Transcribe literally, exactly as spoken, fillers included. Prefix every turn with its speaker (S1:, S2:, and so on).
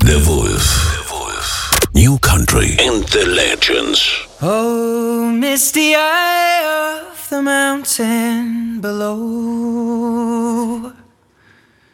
S1: Der Wolf. Der Wolf. New Country and the Legends.
S2: Oh, misty eye of the mountain below.